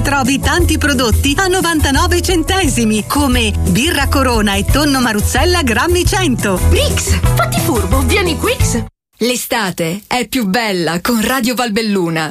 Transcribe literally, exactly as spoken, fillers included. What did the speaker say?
trovi tanti prodotti a novantanove centesimi, come birra Corona e tonno Maruzzella grammi cento. Brix, fatti furbo, vieni Quix. L'estate è più bella con Radio Valbelluna.